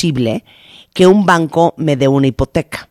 posible que un banco me dé una hipoteca?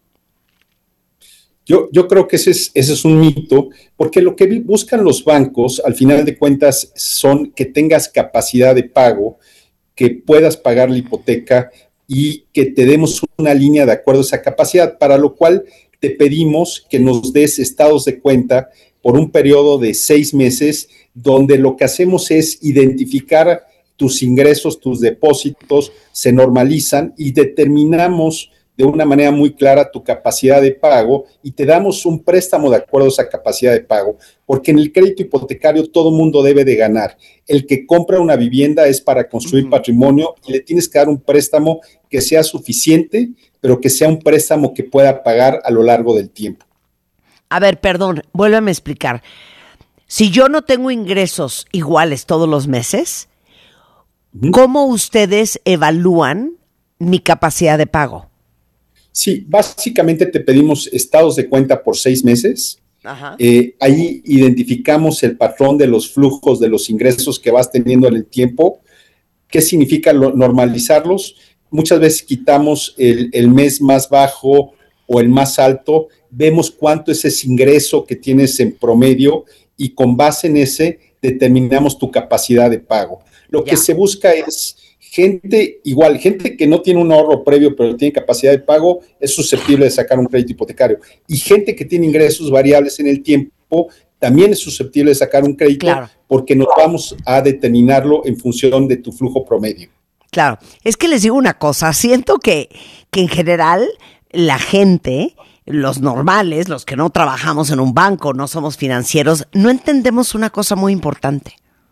Yo creo que ese es un mito, porque lo que buscan los bancos, al final de cuentas, son que tengas capacidad de pago, que puedas pagar la hipoteca y que te demos una línea de acuerdo a esa capacidad, para lo cual te pedimos que nos des estados de cuenta por un periodo de 6 meses, donde lo que hacemos es identificar tus ingresos, tus depósitos, se normalizan y determinamos de una manera muy clara tu capacidad de pago y te damos un préstamo de acuerdo a esa capacidad de pago, porque en el crédito hipotecario todo mundo debe de ganar. El que compra una vivienda es para construir patrimonio y le tienes que dar un préstamo que sea suficiente, pero que sea un préstamo que pueda pagar a lo largo del tiempo. A ver, perdón, vuélveme a explicar. Si yo no tengo ingresos iguales todos los meses, ¿cómo ustedes evalúan mi capacidad de pago? Sí, básicamente te pedimos estados de cuenta por 6 meses. Ajá. Ahí identificamos el patrón de los flujos de los ingresos que vas teniendo en el tiempo. ¿Qué significa normalizarlos? Muchas veces quitamos el mes más bajo o el más alto, vemos cuánto es ese ingreso que tienes en promedio y con base en ese determinamos tu capacidad de pago. Lo que se busca es gente que no tiene un ahorro previo pero tiene capacidad de pago, es susceptible de sacar un crédito hipotecario. Y gente que tiene ingresos variables en el tiempo también es susceptible de sacar un crédito, porque nos vamos a determinarlo en función de tu flujo promedio. Claro, es que les digo una cosa, siento que en general la gente, los normales, los que no trabajamos en un banco, no somos financieros, no entendemos una cosa muy importante.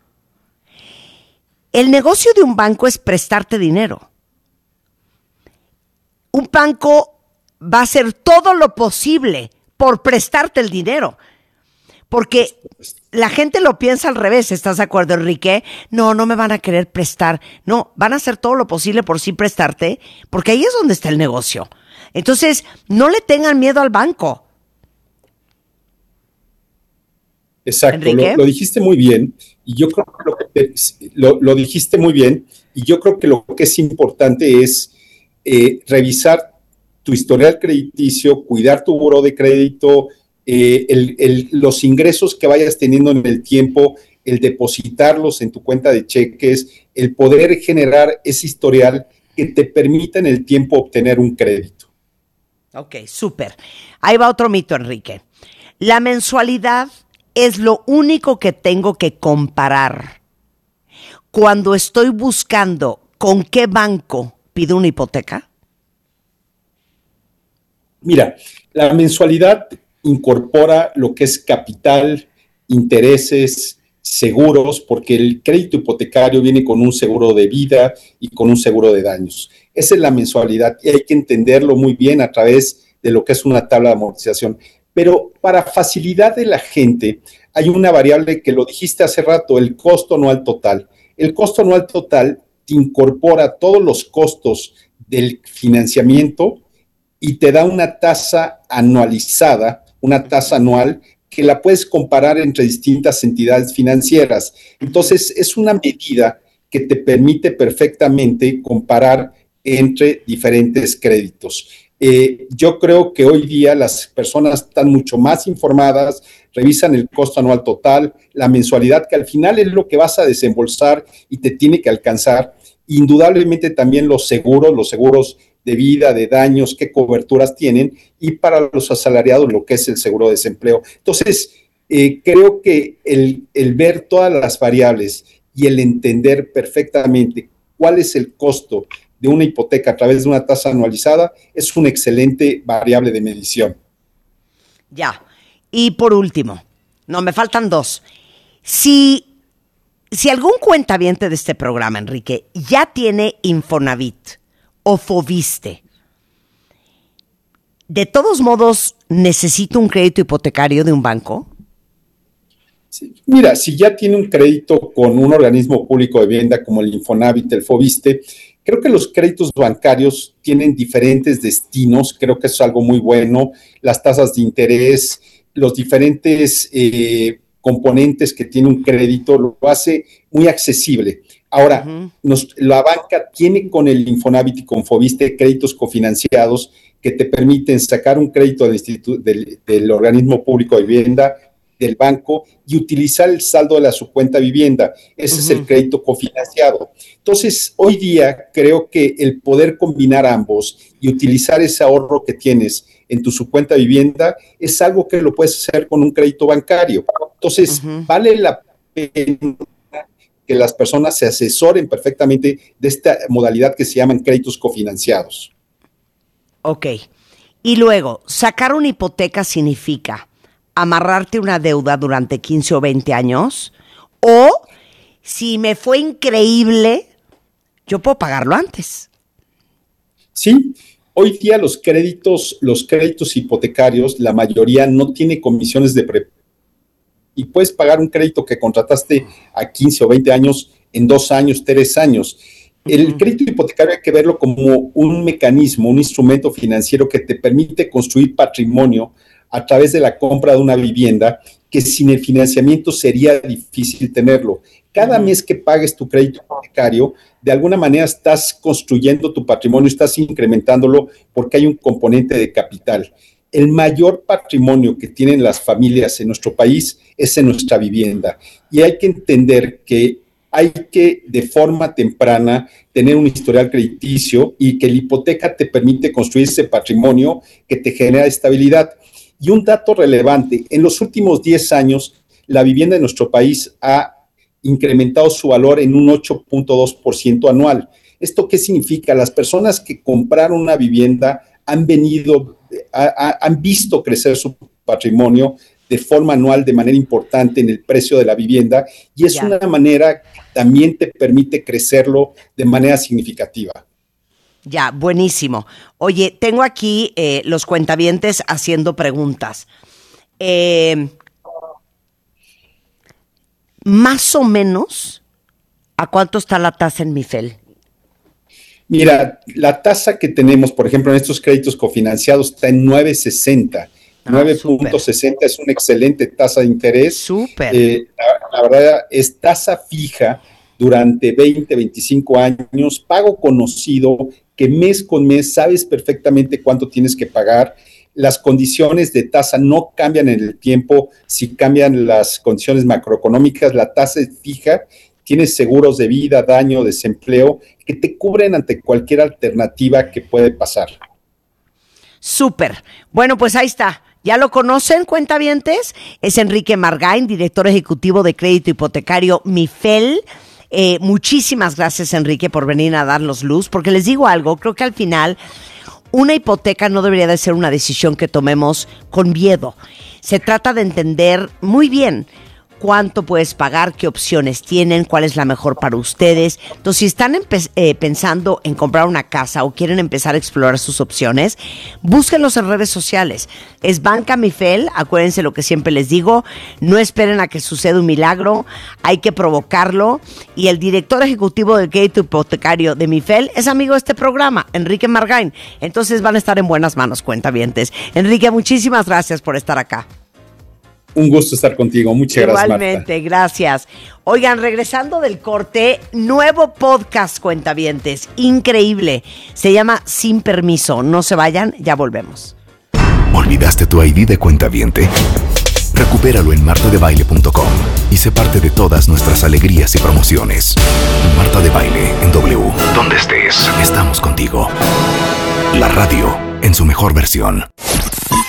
El negocio de un banco es prestarte dinero. Un banco va a hacer todo lo posible por prestarte el dinero. Porque la gente lo piensa al revés, ¿estás de acuerdo, Enrique? No me van a querer prestar. No, van a hacer todo lo posible por sí prestarte, porque ahí es donde está el negocio. Entonces, no le tengan miedo al banco. Exacto, lo dijiste muy bien, y yo creo que lo dijiste muy bien, y yo creo que lo que es importante es revisar tu historial crediticio, cuidar tu buró de crédito, los ingresos que vayas teniendo en el tiempo, el depositarlos en tu cuenta de cheques, el poder generar ese historial que te permita en el tiempo obtener un crédito. Ok, súper. Ahí va otro mito, Enrique. La mensualidad es lo único que tengo que comparar cuando estoy buscando con qué banco pido una hipoteca. Mira, la mensualidad incorpora lo que es capital, intereses, seguros, porque el crédito hipotecario viene con un seguro de vida y con un seguro de daños. Esa es la mensualidad y hay que entenderlo muy bien a través de lo que es una tabla de amortización. Pero para facilidad de la gente, hay una variable que lo dijiste hace rato, el costo anual total. El costo anual total te incorpora todos los costos del financiamiento y te da una tasa anualizada, una tasa anual que la puedes comparar entre distintas entidades financieras. Entonces, es una medida que te permite perfectamente comparar entre diferentes créditos. Yo creo que hoy día las personas están mucho más informadas, revisan el costo anual total, la mensualidad, que al final es lo que vas a desembolsar y te tiene que alcanzar. Indudablemente también los seguros de vida, de daños, qué coberturas tienen, y para los asalariados lo que es el seguro de desempleo. Entonces, creo que el ver todas las variables y el entender perfectamente cuál es el costo de una hipoteca a través de una tasa anualizada es una excelente variable de medición. Ya. Y por último, me faltan dos. Si algún cuentaviente de este programa, Enrique, ya tiene Infonavit o Foviste, ¿de todos modos necesita un crédito hipotecario de un banco? Sí, mira, si ya tiene un crédito con un organismo público de vivienda como el Infonavit, el Foviste, creo que los créditos bancarios tienen diferentes destinos, creo que eso es algo muy bueno, las tasas de interés, los diferentes componentes que tiene un crédito, lo hace muy accesible. Ahora, la banca tiene con el Infonavit y con Foviste créditos cofinanciados que te permiten sacar un crédito del organismo público de vivienda, del banco, y utilizar el saldo de la subcuenta vivienda. Ese es el crédito cofinanciado. Entonces, hoy día creo que el poder combinar ambos y utilizar ese ahorro que tienes en tu subcuenta vivienda es algo que lo puedes hacer con un crédito bancario. Entonces, vale la pena que las personas se asesoren perfectamente de esta modalidad que se llaman créditos cofinanciados. Ok. Y luego, sacar una hipoteca significa amarrarte una deuda durante 15 o 20 años, o si me fue increíble, yo puedo pagarlo antes. Sí, hoy día los créditos hipotecarios, la mayoría no tiene comisiones de y puedes pagar un crédito que contrataste a 15 o 20 años en 2 años, 3 años. El crédito hipotecario hay que verlo como un mecanismo, un instrumento financiero que te permite construir patrimonio a través de la compra de una vivienda, que sin el financiamiento sería difícil tenerlo. Cada mes que pagues tu crédito hipotecario, de alguna manera estás construyendo tu patrimonio, estás incrementándolo porque hay un componente de capital. El mayor patrimonio que tienen las familias en nuestro país es en nuestra vivienda. Y hay que entender que hay que, de forma temprana, tener un historial crediticio y que la hipoteca te permite construir ese patrimonio que te genera estabilidad. Y un dato relevante, en los últimos 10 años, la vivienda en nuestro país ha incrementado su valor en un 8.2% anual. ¿Esto qué significa? Las personas que compraron una vivienda han visto crecer su patrimonio de forma anual de manera importante en el precio de la vivienda, y es una manera que también te permite crecerlo de manera significativa. Ya, buenísimo. Oye, tengo aquí los cuentavientes haciendo preguntas. Más o menos, ¿a cuánto está la tasa en Mifel? Mira, la tasa que tenemos, por ejemplo, en estos créditos cofinanciados está en 9.60. 9.60 es una excelente tasa de interés. Súper. La verdad es tasa fija durante 20, 25 años, pago conocido, que mes con mes sabes perfectamente cuánto tienes que pagar. Las condiciones de tasa no cambian en el tiempo, si cambian las condiciones macroeconómicas, la tasa es fija, tienes seguros de vida, daño, desempleo, que te cubren ante cualquier alternativa que puede pasar. Súper. Bueno, pues ahí está. ¿Ya lo conocen, cuentavientes? Es Enrique Margain, director ejecutivo de crédito hipotecario Mifel. Muchísimas gracias, Enrique, por venir a darnos luz, porque les digo algo, creo que al final una hipoteca no debería de ser una decisión que tomemos con miedo. Se trata de entender muy bien cuánto puedes pagar, qué opciones tienen, cuál es la mejor para ustedes. Entonces, si están pensando en comprar una casa o quieren empezar a explorar sus opciones, búsquenlos en redes sociales. Es Banca Mifel, acuérdense lo que siempre les digo, no esperen a que suceda un milagro, hay que provocarlo. Y el director ejecutivo del crédito hipotecario de Mifel es amigo de este programa, Enrique Margain. Entonces van a estar en buenas manos, cuentavientes. Enrique, muchísimas gracias por estar acá. Un gusto estar contigo. Muchas gracias, Marta. Igualmente, gracias. Oigan, regresando del corte, nuevo podcast, cuentavientes. Increíble. Se llama Sin Permiso. No se vayan, ya volvemos. ¿Olvidaste tu ID de cuentaviente? Recupéralo en martadebaile.com y sé parte de todas nuestras alegrías y promociones. Marta de Baile en W. Donde estés, estamos contigo. La radio en su mejor versión.